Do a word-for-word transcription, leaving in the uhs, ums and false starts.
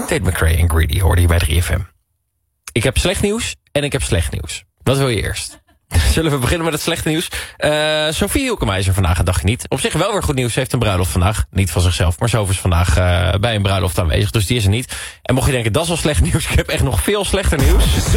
Tate McRae en Greedy hoorde je bij drie F M. Ik heb slecht nieuws en ik heb slecht nieuws. Wat wil je eerst? Zullen we beginnen met het slechte nieuws? Uh, Sophie Hielkema is er vandaag een dagje niet. Op zich wel weer goed nieuws. Ze heeft een bruiloft vandaag. Niet van zichzelf, maar Sophie is vandaag uh, bij een bruiloft aanwezig. Dus die is er niet. En mocht je denken, dat is wel slecht nieuws. Ik heb echt nog veel slechter nieuws.